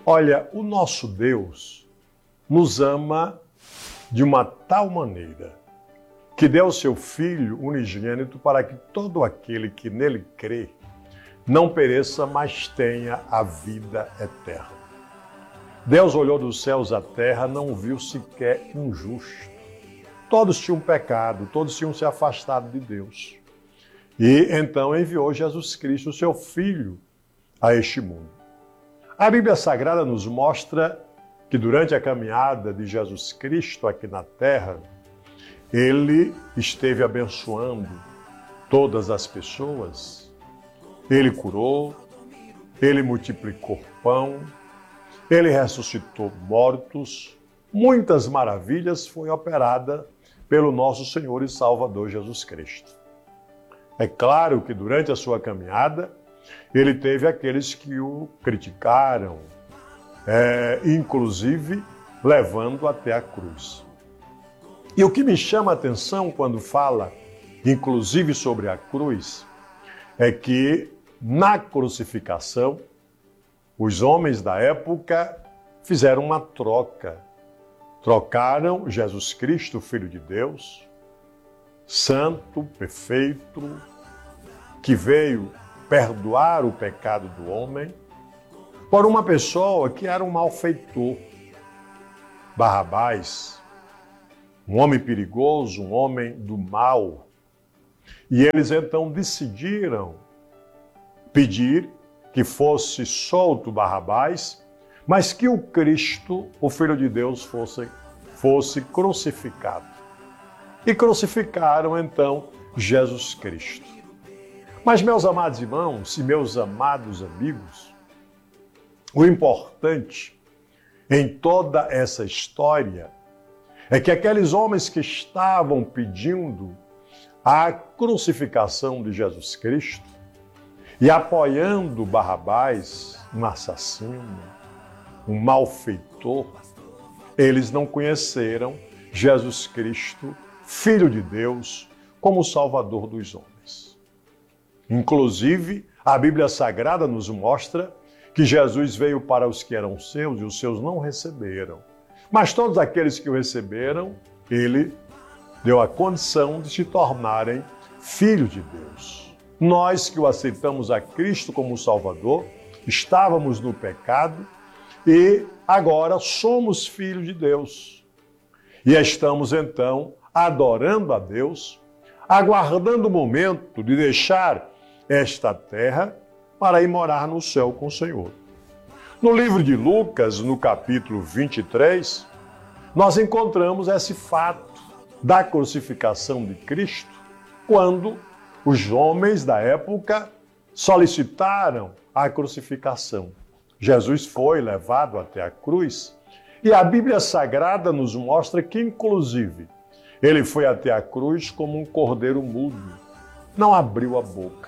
Olha, o nosso Deus nos ama de uma tal maneira que deu o seu Filho unigênito para que todo aquele que nele crê não pereça, mas tenha a vida eterna. Deus olhou dos céus à terra, não viu sequer um justo. Todos tinham pecado, todos tinham se afastado de Deus. E então enviou Jesus Cristo, seu Filho, a este mundo. A Bíblia Sagrada nos mostra que durante a caminhada de Jesus Cristo aqui na terra, ele esteve abençoando todas as pessoas. Ele curou, ele multiplicou pão, ele ressuscitou mortos. Muitas maravilhas foi operada pelo nosso Senhor e Salvador Jesus Cristo. É claro que durante a sua caminhada, ele teve aqueles que o criticaram, inclusive levando até a cruz. E o que me chama a atenção quando fala, inclusive sobre a cruz, é que na crucificação, os homens da época fizeram uma troca. Trocaram Jesus Cristo, Filho de Deus, santo, perfeito, que veio perdoar o pecado do homem, por uma pessoa que era um malfeitor, Barrabás, um homem perigoso, um homem do mal. E eles então decidiram pedir que fosse solto Barrabás, mas que o Cristo, o Filho de Deus, fosse crucificado. E crucificaram então Jesus Cristo. Mas, meus amados irmãos e meus amados amigos, o importante em toda essa história é que aqueles homens que estavam pedindo a crucificação de Jesus Cristo e apoiando Barrabás, um assassino, um malfeitor, eles não conheceram Jesus Cristo, Filho de Deus, como Salvador dos homens. Inclusive, a Bíblia Sagrada nos mostra que Jesus veio para os que eram seus e os seus não receberam. Mas todos aqueles que o receberam, ele deu a condição de se tornarem filhos de Deus. Nós que o aceitamos a Cristo como Salvador, estávamos no pecado e agora somos filhos de Deus. E estamos então adorando a Deus, aguardando o momento de deixar esta terra para ir morar no céu com o Senhor. No livro de Lucas, no capítulo 23, nós encontramos esse fato da crucificação de Cristo, quando os homens da época solicitaram a crucificação. Jesus foi levado até a cruz e a Bíblia Sagrada nos mostra que, inclusive, ele foi até a cruz como um cordeiro mudo, não abriu a boca.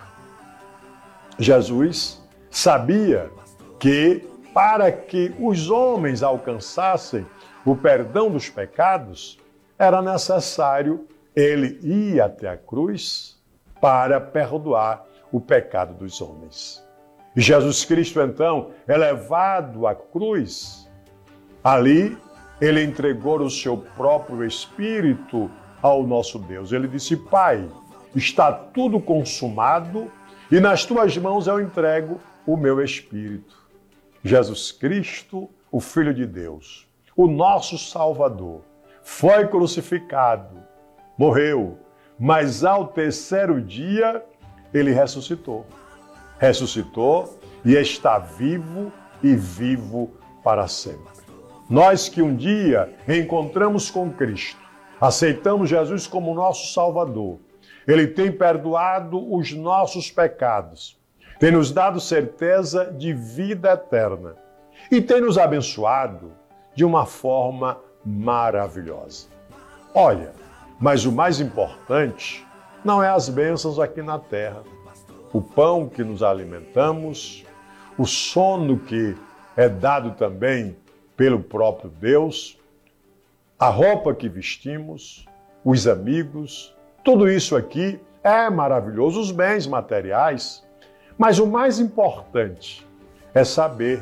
Jesus sabia que, para que os homens alcançassem o perdão dos pecados, era necessário ele ir até a cruz para perdoar o pecado dos homens. E Jesus Cristo, então, é levado à cruz. Ali, ele entregou o seu próprio Espírito ao nosso Deus. Ele disse: Pai, está tudo consumado e nas tuas mãos eu entrego o meu Espírito. Jesus Cristo, o Filho de Deus, o nosso Salvador, foi crucificado, morreu, mas ao terceiro dia ele ressuscitou. Ressuscitou e está vivo e vivo para sempre. Nós que um dia encontramos com Cristo, aceitamos Jesus como nosso Salvador, ele tem perdoado os nossos pecados, tem nos dado certeza de vida eterna e tem nos abençoado de uma forma maravilhosa. Olha, mas o mais importante não é as bênçãos aqui na terra, o pão que nos alimentamos, o sono que é dado também pelo próprio Deus, a roupa que vestimos, os amigos, tudo isso aqui é maravilhoso, os bens materiais, mas o mais importante é saber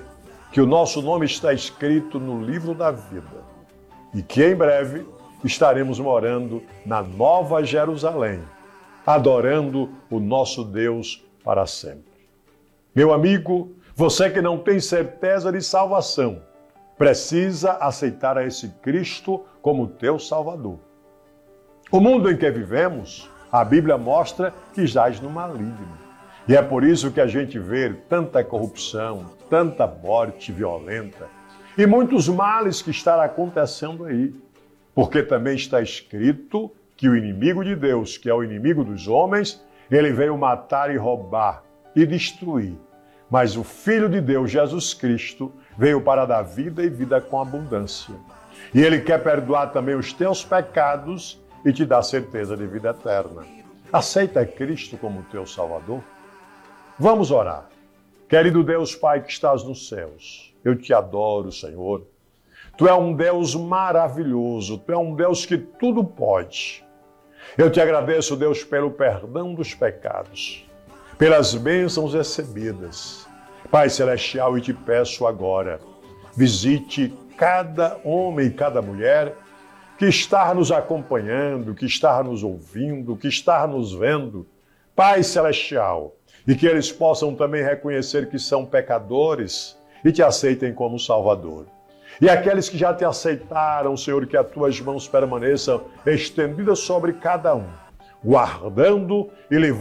que o nosso nome está escrito no livro da vida e que em breve estaremos morando na Nova Jerusalém, adorando o nosso Deus para sempre. Meu amigo, você que não tem certeza de salvação, precisa aceitar a esse Cristo como teu Salvador. O mundo em que vivemos, a Bíblia mostra que jaz no maligno. E é por isso que a gente vê tanta corrupção, tanta morte violenta e muitos males que estão acontecendo aí. Porque também está escrito que o inimigo de Deus, que é o inimigo dos homens, ele veio matar e roubar e destruir. Mas o Filho de Deus, Jesus Cristo, veio para dar vida e vida com abundância. E ele quer perdoar também os teus pecados e te dar certeza de vida eterna. Aceita Cristo como teu Salvador? Vamos orar. Querido Deus Pai que estás nos céus, eu te adoro, Senhor. Tu é um Deus maravilhoso, Tu é um Deus que tudo pode. Eu te agradeço, Deus, pelo perdão dos pecados, pelas bênçãos recebidas. Pai Celestial, e te peço agora, visite cada homem e cada mulher que está nos acompanhando, que está nos ouvindo, que está nos vendo. Pai Celestial, e que eles possam também reconhecer que são pecadores e te aceitem como Salvador. E aqueles que já te aceitaram, Senhor, que as tuas mãos permaneçam estendidas sobre cada um, guardando e livrando